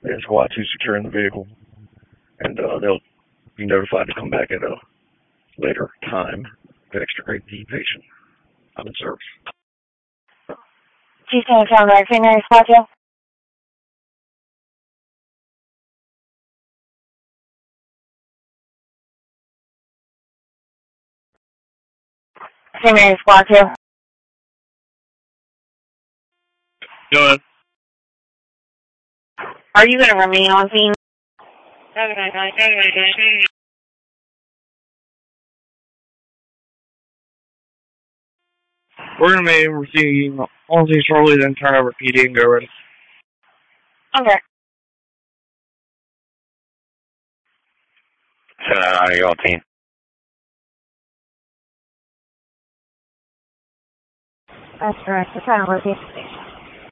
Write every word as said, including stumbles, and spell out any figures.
and SWAT to secure in the vehicle, and uh, they'll be notified to come back at a later time to extricate the patient out of service. Houston, John Gray, Primary Squad two. Primary Squad two. Go ahead. Are you going to remain on scene? We're going to be receiving all these shortly, then turn over P D and go ready. Okay. ten nine nine, you on team? That's correct. We're trying to locate the station.